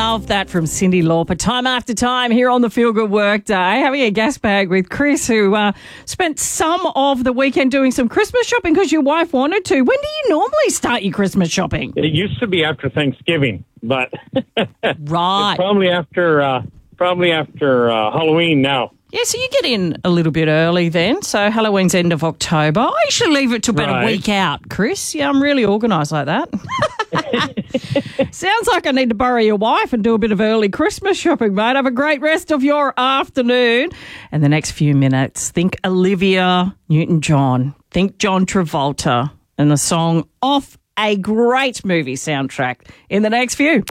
love that from Cyndi Lauper. Time after time here on the Feel Good Work Day, having a gas bag with Chris, who spent some of the weekend doing some Christmas shopping because your wife wanted to. When do you normally start your Christmas shopping? It used to be after Thanksgiving, but right, it's probably after Halloween now. Yeah, so you get in a little bit early then. So Halloween's end of October. I usually leave it to about a week out, Chris. Yeah, I'm really organised like that. Sounds like I need to borrow your wife and do a bit of early Christmas shopping, mate. Have a great rest of your afternoon. And the next few minutes, think Olivia Newton-John. Think John Travolta and a song off a great movie soundtrack in the next few.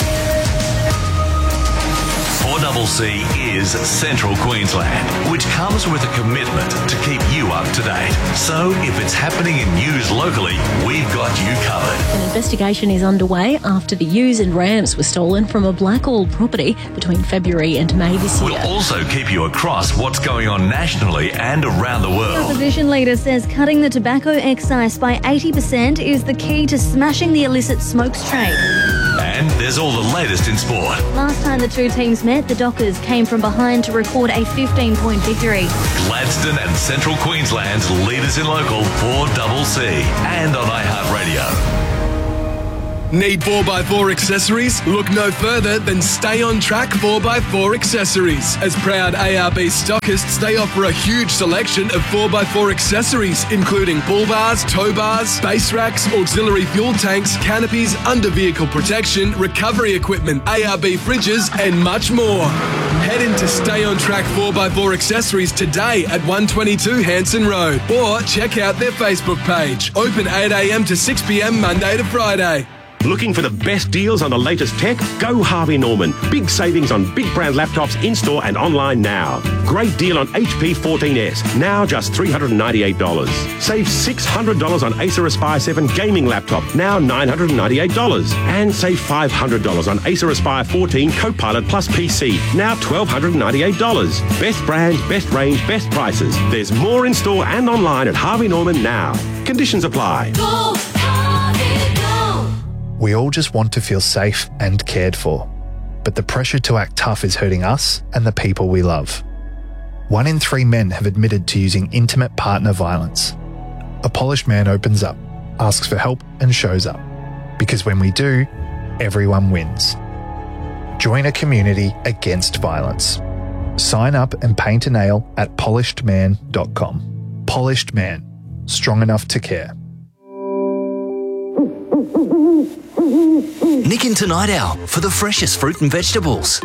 4CC is Central Queensland, which comes with a commitment to keep you up to date. So if it's happening in news locally, we've got you covered. An investigation is underway after the ewes and rams were stolen from a Blackall property between February and May this year. We'll also keep you across what's going on nationally and around the world. Opposition leader says cutting the tobacco excise by 80% is the key to smashing the illicit smokes trade. And there's all the latest in sport. Last time the two teams met, the Dockers came from behind to record a 15-point victory. Gladstone and Central Queensland's leaders in local 4CC and on iHeartRadio. Need 4x4 accessories? Look no further than Stay On Track 4x4 accessories. As proud ARB stockists, they offer a huge selection of 4x4 accessories, including bull bars, tow bars, base racks, auxiliary fuel tanks, canopies, under-vehicle protection, recovery equipment, ARB fridges, and much more. Head into Stay On Track 4x4 accessories today at 122 Hanson Road, or check out their Facebook page. Open 8 a.m. to 6 p.m. Monday to Friday. Looking for the best deals on the latest tech? Go Harvey Norman. Big savings on big brand laptops in-store and online now. Great deal on HP 14S, now just $398. Save $600 on Acer Aspire 7 gaming laptop, now $998. And save $500 on Acer Aspire 14 Copilot Plus PC, now $1,298. Best brands, best range, best prices. There's more in-store and online at Harvey Norman now. Conditions apply. Go Harvey, go! We all just want to feel safe and cared for, but the pressure to act tough is hurting us and the people we love. 1 in 3 men have admitted to using intimate partner violence. A polished man opens up, asks for help and shows up. Because when we do, everyone wins. Join a community against violence. Sign up and paint a nail at polishedman.com. Polished Man. Strong enough to care. Nick into Night Owl for the freshest fruit and vegetables.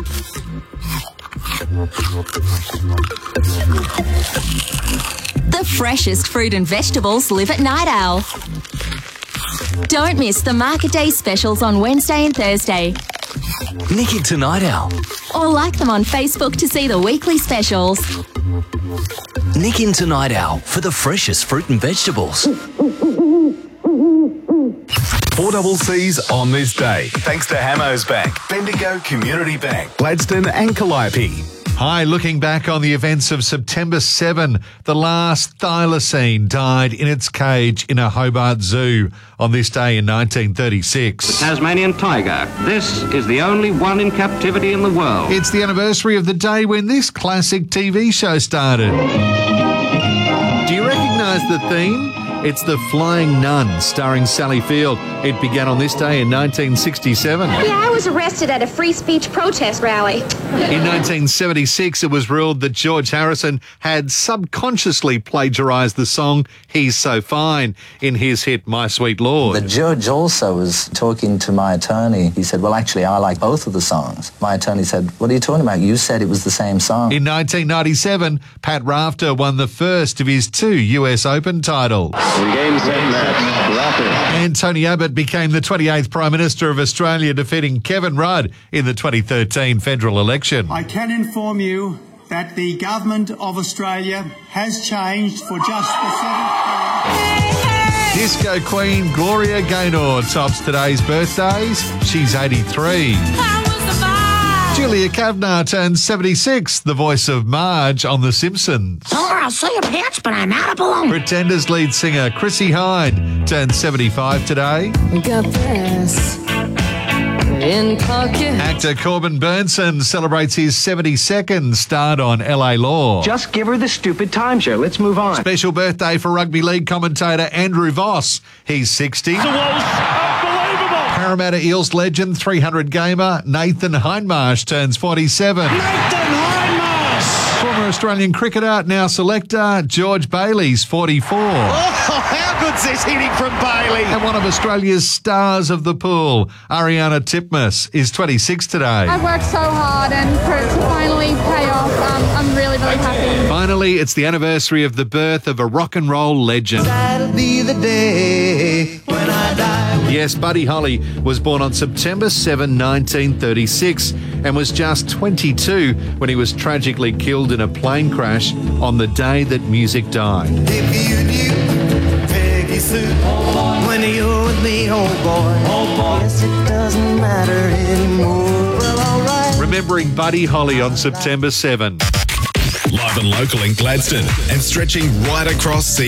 The freshest fruit and vegetables live at Night Owl. Don't miss the Market Day specials on Wednesday and Thursday. Nick into Night Owl. Or like them on Facebook to see the weekly specials. Nick into Night Owl for the freshest fruit and vegetables. 4CC's on this day, thanks to Hamos Bank, Bendigo Community Bank, Gladstone and Calliope. Hi, looking back on the events of September 7, the last thylacine died in its cage in a Hobart Zoo on this day in 1936. The Tasmanian tiger. This is the only one in captivity in the world. It's the anniversary of the day when this classic TV show started. Do you recognise the theme? It's The Flying Nun, starring Sally Field. It began on this day in 1967. Yeah, I was arrested at a free speech protest rally. In 1976, it was ruled that George Harrison had subconsciously plagiarised the song He's So Fine in his hit My Sweet Lord. The judge also was talking to my attorney. He said, well, actually, I like both of the songs. My attorney said, what are you talking about? You said it was the same song. In 1997, Pat Rafter won the first of his 2 US Open titles. Game, set, match. Rafter. And Tony Abbott became the 28th Prime Minister of Australia, defeating Kevin Rudd in the 2013 federal election. I can inform you that the Government of Australia has changed for just the 7th. Disco Queen Gloria Gaynor tops today's birthdays. She's 83. Julia Kavanaugh turns 76, the voice of Marge on The Simpsons. I'll see your pants, but I'm out of balloon. Pretenders lead singer Chrissy Hynde turns 75 today. Got this. in khaki. Actor Corbin Burnson celebrates his 72nd start on LA Law. Just give her the stupid time show. Let's move on. Special birthday for rugby league commentator Andrew Voss. He's 60. Parramatta Eels legend, 300 gamer Nathan Hindmarsh turns 47. Former Australian cricketer, now selector, George Bailey's 44. How good's this hitting from Bailey? And one of Australia's stars of the pool, Ariana Titmus, is 26 today. I've worked so hard, and for it to finally pay off, I'm really, really happy. Finally, it's the anniversary of the birth of a rock and roll legend. That'll be the day when I die. Yes, Buddy Holly was born on September 7, 1936, and was just 22 when he was tragically killed in a plane crash on the day that music died. If you knew Peggy Sue, when you're with me, oh boy, yes, it doesn't matter anymore. Well, all right. Remembering Buddy Holly on September 7. Live and local in Gladstone and stretching right across